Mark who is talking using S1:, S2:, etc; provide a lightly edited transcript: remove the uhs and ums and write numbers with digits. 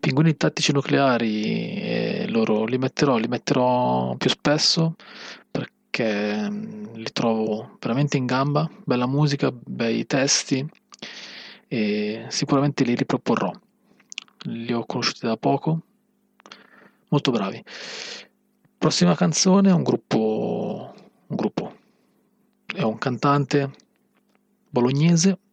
S1: Pinguini tattici nucleari, loro li metterò più spesso perché li trovo veramente in gamba, bella musica, bei testi e sicuramente li riproporrò. Li ho conosciuti da poco, molto bravi. Prossima canzone è un gruppo, è un cantante bolognese